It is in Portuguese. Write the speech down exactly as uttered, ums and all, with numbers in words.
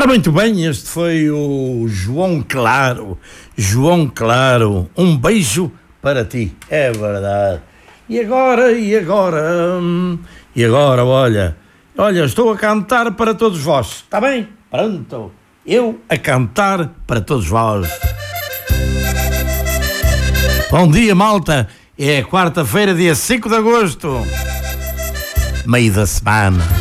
Ora, muito bem, este foi o João Claro. João Claro, um beijo para ti. É verdade. E agora, e agora, hum, e agora, olha, olha, estou a cantar para todos vós. Está bem? Pronto. Eu a cantar para todos vós. Bom dia, malta. É quarta-feira, dia cinco de agosto. Meio da semana.